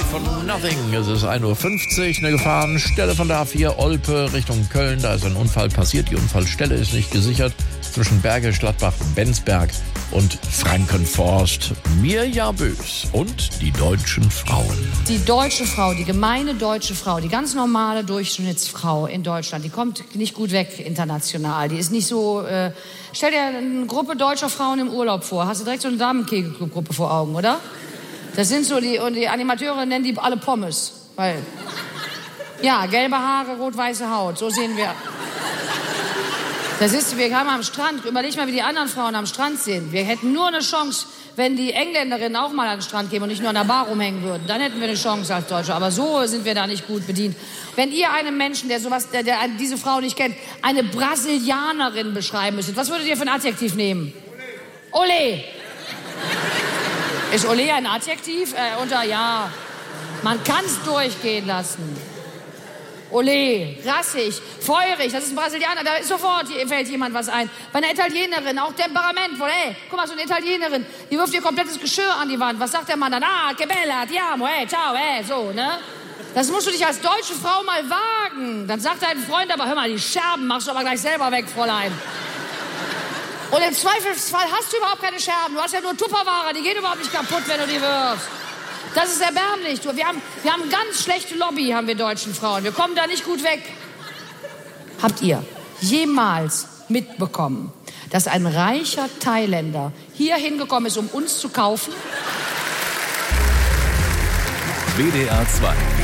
von Nothing. Es ist 1:50 Uhr, eine Gefahrenstelle von der A4 Olpe Richtung Köln. Da ist ein Unfall passiert. Die Unfallstelle ist nicht gesichert. Zwischen Bergisch Gladbach, Benzberg und Frankenforst. Mirja Bös und die deutschen Frauen. Die deutsche Frau, die gemeine deutsche Frau, die ganz normale Durchschnittsfrau in Deutschland, die kommt nicht gut weg international. Die ist nicht so... stell dir eine Gruppe deutscher Frauen im Urlaub vor. Hast du direkt so eine Damenkegelclub-Gruppe vor Augen, oder? Das sind so und die Animateure nennen die alle Pommes. Weil, ja, gelbe Haare, rot-weiße Haut, so sehen wir. Das ist, wir haben am Strand, überleg mal, wie die anderen Frauen am Strand sind. Wir hätten nur eine Chance, wenn die Engländerinnen auch mal an den Strand gehen und nicht nur an der Bar rumhängen würden. Dann hätten wir eine Chance als Deutsche. Aber so sind wir da nicht gut bedient. Wenn ihr einem Menschen, der diese Frau nicht kennt, eine Brasilianerin beschreiben müsstet, was würdet ihr für ein Adjektiv nehmen? Olé. Ist Olé ein Adjektiv? Ja. Man kann es durchgehen lassen. Olé, rassig, feurig, das ist ein Brasilianer, da ist sofort fällt jemand was ein. Bei einer Italienerin, auch temperamentvoll, guck mal, so eine Italienerin, die wirft ihr komplettes Geschirr an die Wand. Was sagt der Mann dann? Ah, che bella, ti amo, ciao, so, ne? Das musst du dich als deutsche Frau mal wagen. Dann sagt dein Freund aber, hör mal, die Scherben machst du aber gleich selber weg, Fräulein. Und im Zweifelsfall hast du überhaupt keine Scherben, du hast ja nur Tupperware, die gehen überhaupt nicht kaputt, wenn du die wirfst. Das ist erbärmlich. Wir haben ganz schlechte Lobby, haben wir deutschen Frauen. Wir kommen da nicht gut weg. Habt ihr jemals mitbekommen, dass ein reicher Thailänder hier hingekommen ist, um uns zu kaufen? WDR 2